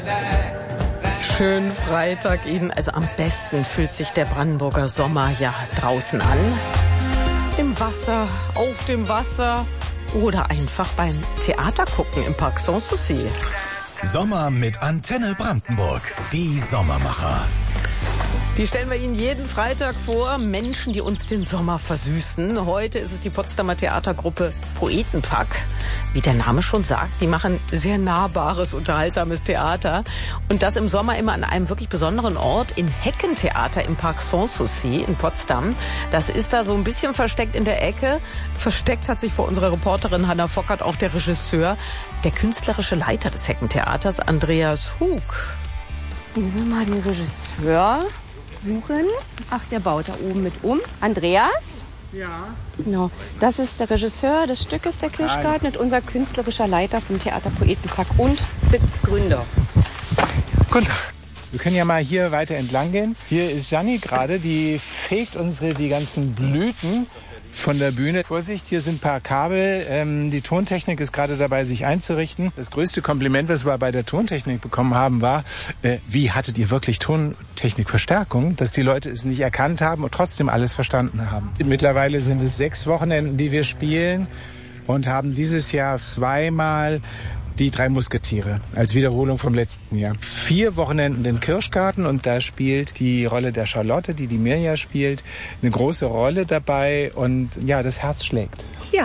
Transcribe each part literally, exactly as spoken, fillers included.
Schönen Freitag Ihnen. Also am besten fühlt sich der Brandenburger Sommer ja draußen an. Im Wasser, auf dem Wasser oder einfach beim Theater gucken im Parc Sanssouci. Sommer mit Antenne Brandenburg. Die Sommermacher. Die stellen wir Ihnen jeden Freitag vor. Menschen, die uns den Sommer versüßen. Heute ist es die Potsdamer Theatergruppe Poetenpack. Wie der Name schon sagt, die machen sehr nahbares, unterhaltsames Theater. Und das im Sommer immer an einem wirklich besonderen Ort, im Heckentheater im Parc Sanssouci in Potsdam. Das ist da so ein bisschen versteckt in der Ecke. Versteckt hat sich vor unserer Reporterin Hanna Fockert auch der Regisseur, der künstlerische Leiter des Heckentheaters, Andreas Hug. Jetzt müssen wir mal den Regisseur suchen. Ach, der baut da oben mit um. Andreas? Ja. Genau. Das ist der Regisseur des Stückes Der Kirschgarten und unser künstlerischer Leiter vom Theater Poetenpack und Begründer. Guten Tag. Wir können ja mal hier weiter entlang gehen. Hier ist Janni gerade, die fegt unsere die ganzen Blüten von der Bühne. Vorsicht, hier sind ein paar Kabel. Ähm, die Tontechnik ist gerade dabei, sich einzurichten. Das größte Kompliment, was wir bei der Tontechnik bekommen haben, war, äh, wie hattet ihr wirklich Tontechnikverstärkung, dass die Leute es nicht erkannt haben und trotzdem alles verstanden haben. Mittlerweile sind es sechs Wochenenden, die wir spielen und haben dieses Jahr zweimal die drei Musketiere als Wiederholung vom letzten Jahr. Vier Wochenenden den Kirschgarten und da spielt die Rolle der Charlotte, die die Mirja spielt, eine große Rolle dabei und ja, das Herz schlägt. Ja,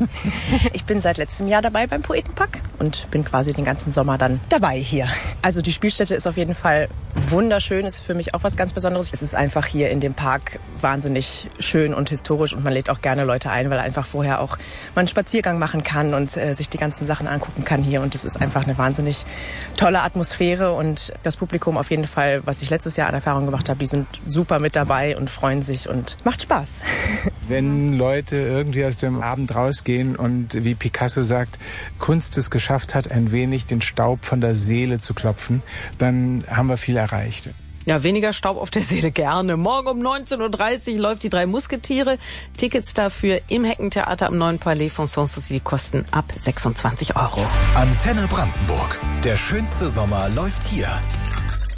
ich bin seit letztem Jahr dabei beim Poetenpack und bin quasi den ganzen Sommer dann dabei hier. Also die Spielstätte ist auf jeden Fall wunderschön, ist für mich auch was ganz Besonderes. Es ist einfach hier in dem Park wahnsinnig schön und historisch und man lädt auch gerne Leute ein, weil einfach vorher auch man einen Spaziergang machen kann und äh, sich die ganzen Sachen angucken kann hier und es ist einfach eine wahnsinnig tolle Atmosphäre und das Publikum auf jeden Fall, was ich letztes Jahr an Erfahrung gemacht habe, die sind super mit dabei und freuen sich und macht Spaß. Wenn Leute irgendwie aus dem Abend rausgehen und wie Picasso sagt, Kunst es geschafft hat, ein wenig den Staub von der Seele zu klopfen, dann haben wir viel erreicht. Ja, weniger Staub auf der Seele gerne. Morgen um neunzehn Uhr dreißig läuft die drei Musketiere. Tickets dafür im Heckentheater am Neuen Palais von Sanssouci kosten ab sechsundzwanzig Euro. Antenne Brandenburg. Der schönste Sommer läuft hier.